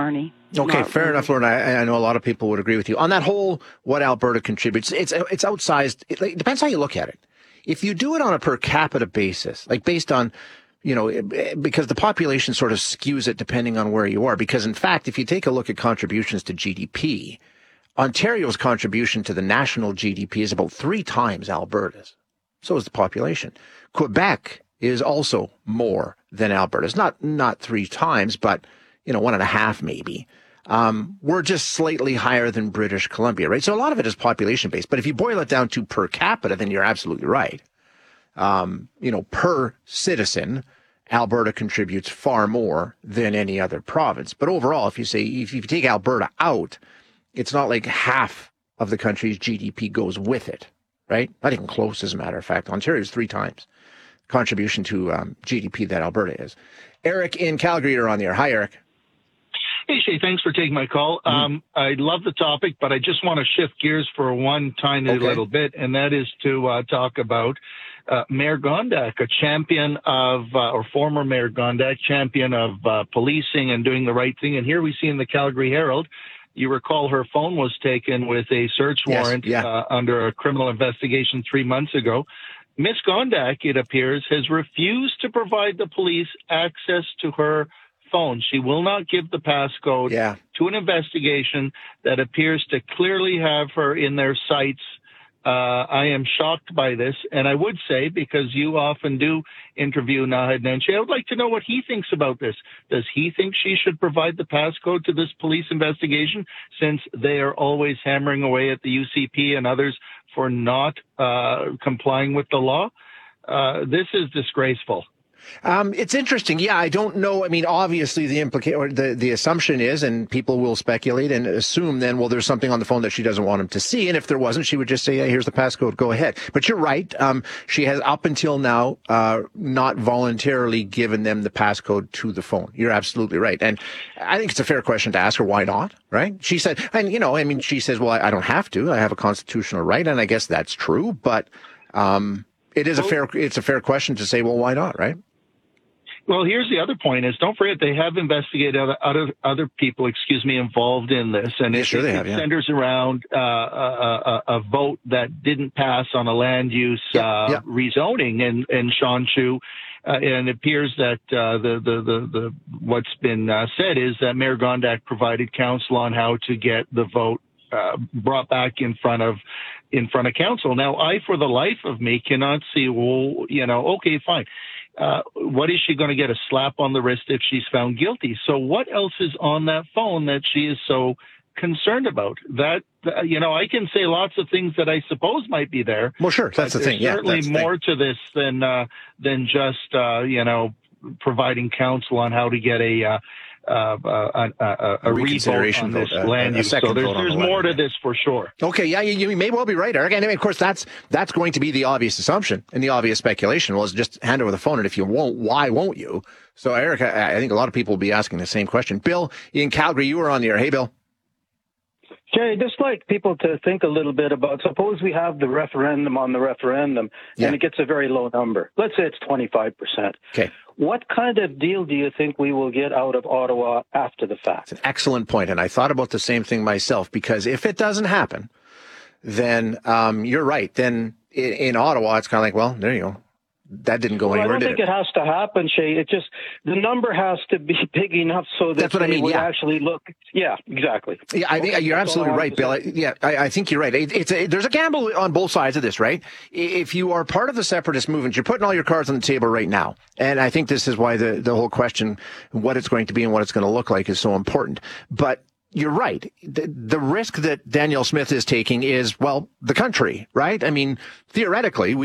Arnie. Okay, Not fair really. enough, Lauren. I know a lot of people would agree with you on that whole what Alberta contributes. It's outsized. It depends how you look at it. If you do it on a per capita basis, like based on, because the population sort of skews it depending on where you are. Because in fact, if you take a look at contributions to GDP, Ontario's contribution to the national GDP is about 3 times Alberta's. So is the population. Quebec is also more than Alberta's. Not 3 times, but 1.5 maybe. We're just slightly higher than British Columbia, right? So a lot of it is population based. But if you boil it down to per capita, then you're absolutely right. Per citizen, Alberta contributes far more than any other province. But overall, if you take Alberta out, it's not like half of the country's GDP goes with it, right? Not even close, as a matter of fact. Ontario is 3 times contribution to GDP that Alberta is. Eric in Calgary, you're on the air. Hi, Eric. Hey, Shay, thanks for taking my call. I love the topic, but I just want to shift gears for one tiny little bit, and that is to talk about Mayor Gondak, a champion of, or former Mayor Gondak, champion of policing and doing the right thing. And here we see in the Calgary Herald, you recall her phone was taken with a search warrant under a criminal investigation 3 months ago. Miss Gondak, it appears, has refused to provide the police access to her phone. She will not give the passcode to an investigation that appears to clearly have her in their sights. I am shocked by this, and I would say, because you often do interview Naheed Nenshi, I would like to know what he thinks about this. Does he think she should provide the passcode to this police investigation, since they are always hammering away at the UCP and others for not complying with the law? This is disgraceful. It's interesting. Yeah, I don't know. I mean, obviously the assumption is, and people will speculate and assume then, well, there's something on the phone that she doesn't want him to see. And if there wasn't, she would just say, hey, here's the passcode, go ahead. But you're right. She has up until now, not voluntarily given them the passcode to the phone. You're absolutely right. And I think it's a fair question to ask her, why not? Right? She said, and she says, well, I don't have to. I have a constitutional right. And I guess that's true. But, it's a fair question to say, well, why not? Right? Well, here's the other point is, don't forget, they have investigated other people, involved in this. And it centers around a vote that didn't pass on a land use rezoning in Sean Chu. And it appears that the what's been said is that Mayor Gondak provided counsel on how to get the vote brought back in front of council. Now, I, for the life of me, cannot see, okay, fine. What is she going to get? A slap on the wrist if she's found guilty? So what else is on that phone that she is so concerned about? That, I can say lots of things that I suppose might be there. Well, sure. That's the thing. Yeah, certainly more to this than just, providing counsel on how to get a reconsideration vote on this land use. So there's more to this for sure. Okay, yeah, you may well be right, Eric. And I mean, of course, that's going to be the obvious assumption and the obvious speculation. Well, is just hand over the phone, and if you won't, why won't you? So, Eric, I think a lot of people will be asking the same question. Bill in Calgary, you were on the air. Hey, Bill. Jay, I'd just like people to think a little bit about, suppose we have the referendum on the referendum and it gets a very low number. Let's say it's 25%. Okay. What kind of deal do you think we will get out of Ottawa after the fact? It's an excellent point, and I thought about the same thing myself, because if it doesn't happen, then you're right. Then in Ottawa, it's kind of like, well, there you go. That didn't go anywhere, did it? I don't think it has to happen, Shay. It just, the number has to be big enough so that that's what I mean. Actually look. Yeah, exactly. Yeah, I think you're absolutely right, Bill. I think you're right. There's a gamble on both sides of this, right? If you are part of the separatist movement, you're putting all your cards on the table right now. And I think this is why the whole question, what it's going to be and what it's going to look like, is so important. But you're right. The risk that Danielle Smith is taking is, well, the country, right? I mean, theoretically,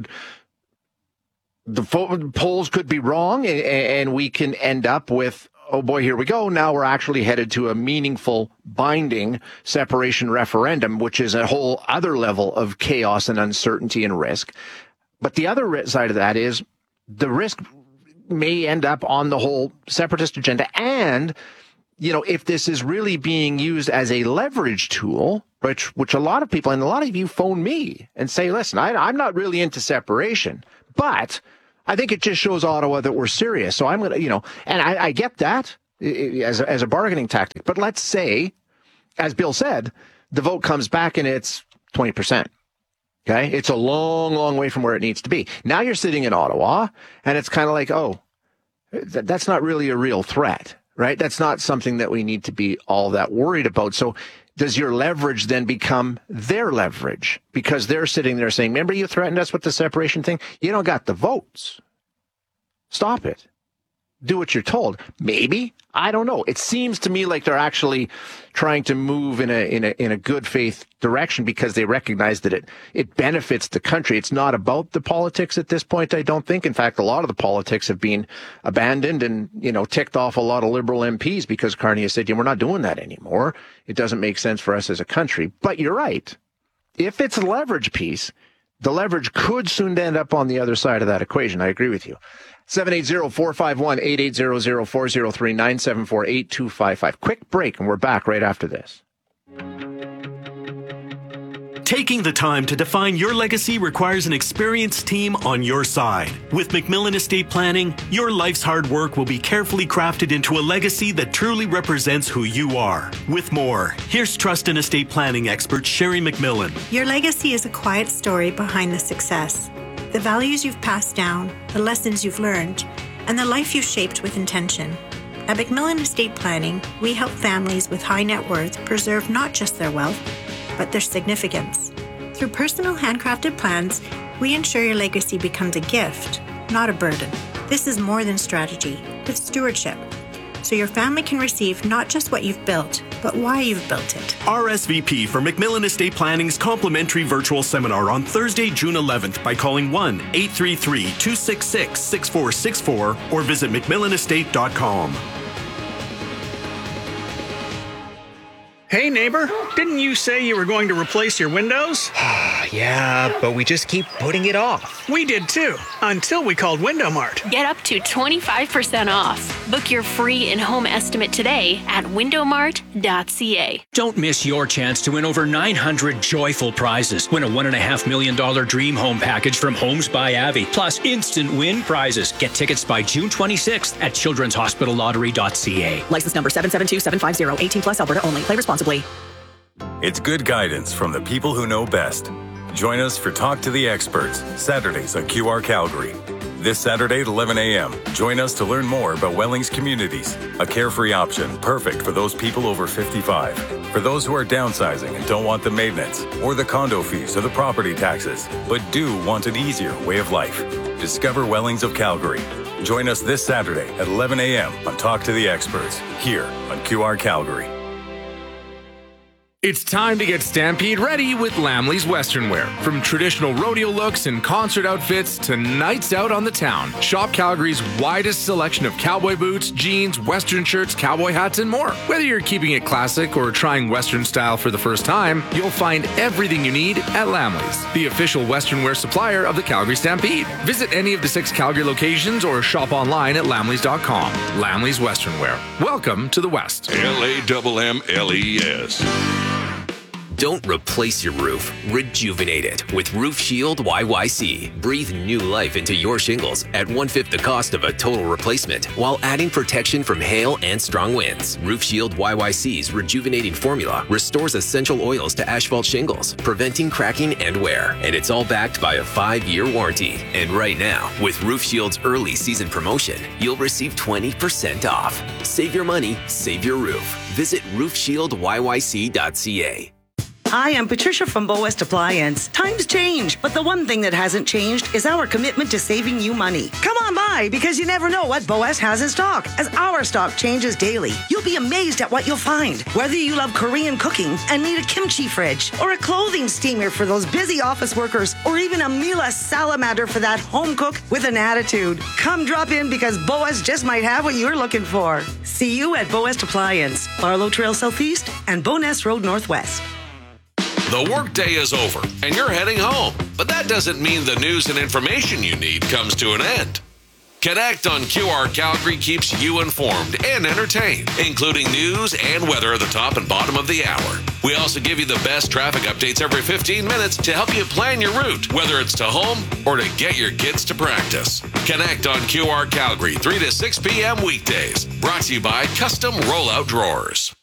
the polls could be wrong, and we can end up with, oh boy, here we go. Now we're actually headed to a meaningful, binding separation referendum, which is a whole other level of chaos and uncertainty and risk. But the other side of that is the risk may end up on the whole separatist agenda. And, if this is really being used as a leverage tool, which a lot of people, and a lot of you phone me and say, listen, I'm not really into separation, but I think it just shows Ottawa that we're serious. So I'm going to, and I get that. as a bargaining tactic. But let's say, as Bill said, the vote comes back and it's 20%. Okay, it's a long, long way from where it needs to be. Now you're sitting in Ottawa, and it's kind of like, oh, that's not really a real threat, right? That's not something that we need to be all that worried about. So does your leverage then become their leverage? Because they're sitting there saying, remember you threatened us with the separation thing? You don't got the votes. Stop it. Do what you're told. Maybe. I don't know. It seems to me like they're actually trying to move in a good faith direction because they recognize that it benefits the country. It's not about the politics at this point, I don't think. In fact, a lot of the politics have been abandoned and, ticked off a lot of Liberal MPs because Carney has said, we're not doing that anymore. It doesn't make sense for us as a country. But you're right. If it's a leverage piece, the leverage could soon end up on the other side of that equation. I agree with you. 780-451-8800-403-974-8255. Quick break, and we're back right after this. Taking the time to define your legacy requires an experienced team on your side. With McMillan Estate Planning, your life's hard work will be carefully crafted into a legacy that truly represents who you are. With more, here's Trust and Estate Planning expert Sherry McMillan. Your legacy is a quiet story behind the success. The values you've passed down, the lessons you've learned, and the life you've shaped with intention. At McMillan Estate Planning, we help families with high net worth preserve not just their wealth, but their significance. Through personal handcrafted plans, we ensure your legacy becomes a gift, not a burden. This is more than strategy, it's stewardship. So your family can receive not just what you've built, but why you've built it. RSVP for McMillan Estate Planning's complimentary virtual seminar on Thursday, June 11th by calling 1-833-266-6464 or visit McMillanestate.com. Hey neighbor, didn't you say you were going to replace your windows? Yeah, but we just keep putting it off. We did too, until we called Window Mart. Get up to 25% off. Book your free in-home estimate today at windowmart.ca. Don't miss your chance to win over 900 joyful prizes. Win a $1.5 million dream home package from Homes by Avi, plus instant win prizes. Get tickets by June 26th at childrenshospitallottery.ca. License number 772750, 18 plus, Alberta only. Play responsibly. It's good guidance from the people who know best. Join us for Talk to the Experts, Saturdays on QR Calgary. This Saturday at 11 a.m., join us to learn more about Wellings Communities, a carefree option perfect for those people over 55. For those who are downsizing and don't want the maintenance, or the condo fees or the property taxes, but do want an easier way of life. Discover Wellings of Calgary. Join us this Saturday at 11 a.m. on Talk to the Experts, here on QR Calgary. It's time to get Stampede ready with Lamley's Western Wear. From traditional rodeo looks and concert outfits to nights out on the town, shop Calgary's widest selection of cowboy boots, jeans, Western shirts, cowboy hats, and more. Whether you're keeping it classic or trying Western style for the first time, you'll find everything you need at Lamley's, the official Western wear supplier of the Calgary Stampede. Visit any of the 6 Calgary locations or shop online at lamleys.com. Lamley's Western Wear. Welcome to the West. LAMMLES. Don't replace your roof. Rejuvenate it with Roof Shield YYC. Breathe new life into your shingles at 1/5 the cost of a total replacement while adding protection from hail and strong winds. Roof Shield YYC's rejuvenating formula restores essential oils to asphalt shingles, preventing cracking and wear. And it's all backed by a 5-year warranty. And right now, with Roof Shield's early season promotion, you'll receive 20% off. Save your money, save your roof. Visit roofshieldyyc.ca. Hi, I'm Patricia from Bow West Appliance. Times change, but the one thing that hasn't changed is our commitment to saving you money. Come on by, because you never know what Bow West has in stock, as our stock changes daily. You'll be amazed at what you'll find. Whether you love Korean cooking and need a kimchi fridge, or a clothing steamer for those busy office workers, or even a Miele salamander for that home cook with an attitude, come drop in, because Bow West just might have what you're looking for. See you at Bow West Appliance, Barlow Trail Southeast and Bowness Road Northwest. The workday is over and you're heading home, but that doesn't mean the news and information you need comes to an end. Connect on QR Calgary keeps you informed and entertained, including news and weather at the top and bottom of the hour. We also give you the best traffic updates every 15 minutes to help you plan your route, whether it's to home or to get your kids to practice. Connect on QR Calgary, 3 to 6 p.m. weekdays. Brought to you by Custom Rollout Drawers.